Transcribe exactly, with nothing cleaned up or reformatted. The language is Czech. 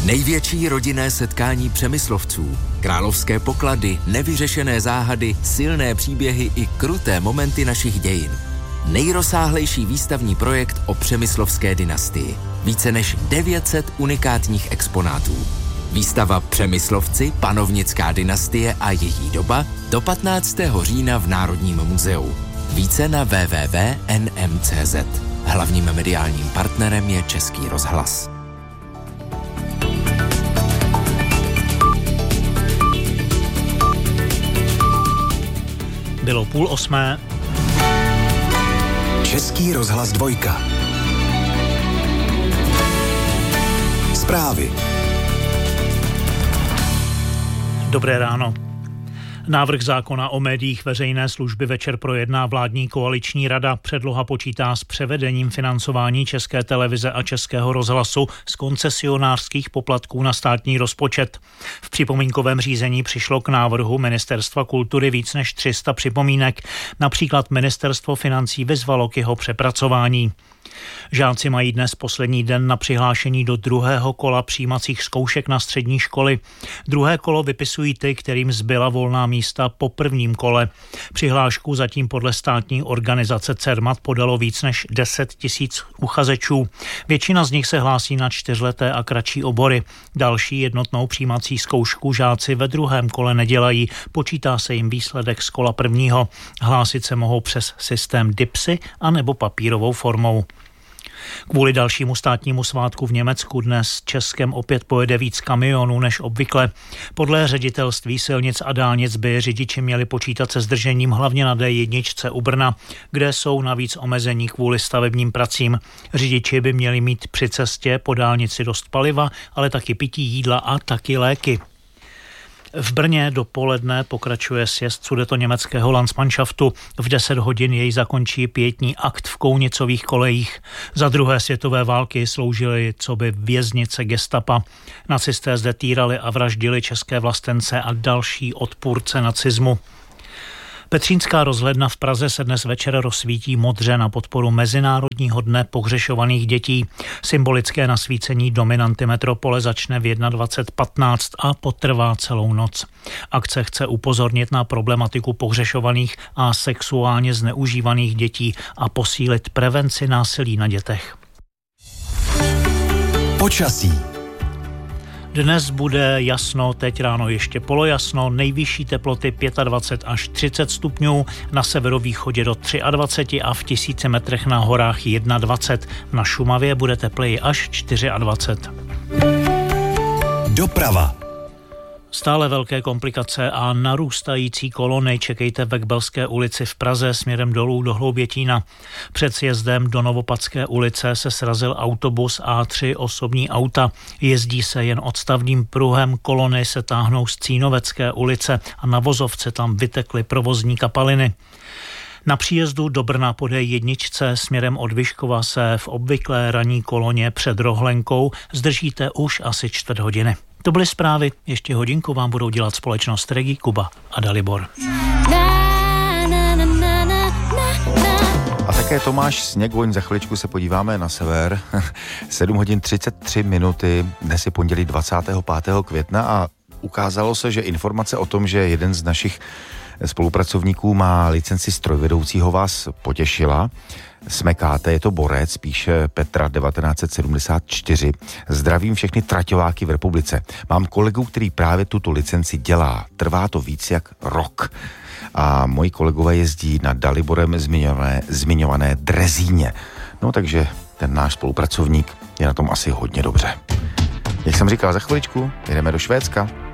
Největší rodinné setkání Přemyslovců, královské poklady, nevyřešené záhady, silné příběhy i kruté momenty našich dějin. Nejrozsáhlejší výstavní projekt o přemyslovské dynastii. Více než devět set unikátních exponátů. Výstava Přemyslovci, panovnická dynastie a její doba do patnáctého října v Národním muzeu. Více na w w w tečka n m tečka c z. Hlavním mediálním partnerem je Český rozhlas. Bylo půl osmé. Český rozhlas dvojka. Zprávy. Dobré ráno. Návrh zákona o médiích veřejné služby večer projedná vládní koaliční rada. Předloha počítá s převedením financování České televize a Českého rozhlasu z koncesionářských poplatků na státní rozpočet. V připomínkovém řízení přišlo k návrhu Ministerstva kultury víc než tři sta připomínek. Například Ministerstvo financí vyzvalo k jeho přepracování. Žáci mají dnes poslední den na přihlášení do druhého kola přijímacích zkoušek na střední školy. Druhé kolo vypisují ty, kterým zbyla volná místa po prvním kole. Přihlášku zatím podle státní organizace Cermat podalo víc než deset tisíc uchazečů. Většina z nich se hlásí na čtyřleté a kratší obory. Další jednotnou přijímací zkoušku žáci ve druhém kole nedělají. Počítá se jim výsledek z kola prvního. Hlásit se mohou přes systém DIPSy anebo papírovou formou. Kvůli dalšímu státnímu svátku v Německu dnes Českem opět pojede víc kamionů než obvykle. Podle ředitelství silnic a dálnic by řidiči měli počítat se zdržením hlavně na D jedna u Brna, kde jsou navíc omezení kvůli stavebním pracím. Řidiči by měli mít při cestě po dálnici dost paliva, ale taky pití jídla a taky léky. V Brně dopoledne pokračuje sjezd sudetoněmeckého Landsmannschaftu. V deset hodin jej zakončí pietní akt v Kounicových kolejích. Za druhé světové války sloužily coby věznice gestapa. Nacisté zde týrali a vraždili české vlastence a další odpůrce nacismu. Petřínská rozhledna v Praze se dnes večer rozsvítí modře na podporu Mezinárodního dne pohřešovaných dětí. Symbolické nasvícení dominanty metropole začne v dvacet jedna patnáct a potrvá celou noc. Akce chce upozornit na problematiku pohřešovaných a sexuálně zneužívaných dětí a posílit prevenci násilí na dětech. Počasí. Dnes bude jasno, teď ráno ještě polojasno, nejvyšší teploty dvacet pět až třicet stupňů, na severovýchodě do dvacet tři a v tisíci metrech na horách dvacet jedna. Na Šumavě bude tepleji až dvacet čtyři. Doprava. Stále velké komplikace a narůstající kolony čekejte ve Kbelské ulici v Praze směrem dolů do Hloubětína. Před sjezdem do Novopadské ulice se srazil autobus a tři osobní auta. Jezdí se jen odstavným pruhem, kolony se táhnou z Cínovecké ulice a na vozovce tam vytekly provozní kapaliny. Na příjezdu do Brna po D jedna směrem od Vyškova se v obvyklé ranní koloně před Rohlenkou zdržíte už asi čtvrt hodiny. To byly zprávy, ještě hodinku vám budou dělat společnost Regi, Kuba a Dalibor. A také Tomáš Sněgoň, za chviličku se podíváme na sever. sedm hodin třicet tři minuty, dnes je pondělí dvacátého pátého května a ukázalo se, že informace o tom, že jeden z našich spolupracovníků má licenci strojvedoucího, vás potěšila. Smekáte, je to borec, píše Petra devatenáct set sedmdesát čtyři. Zdravím všechny traťováky v republice. Mám kolegu, který právě tuto licenci dělá. Trvá to víc jak rok. A moji kolegové jezdí na Daliborem zmiňované, zmiňované Drezíně. No takže ten náš spolupracovník je na tom asi hodně dobře. Jak jsem říkal, za chviličku jedeme do Švédska.